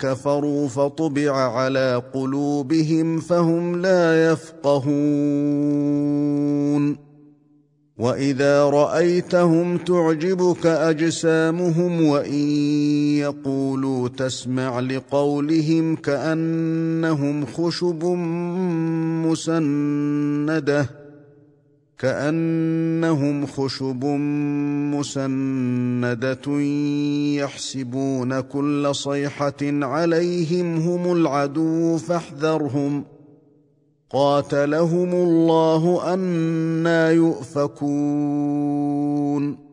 كفروا فطبع على قلوبهم فهم لا يفقهون. وإذا رأيتهم تعجبك أجسامهم وإن يقولوا تسمع لقولهم كأنهم خشب مسندة يحسبون كل صيحة عليهم هم العدو فاحذرهم قاتلهم الله أنى يؤفكون.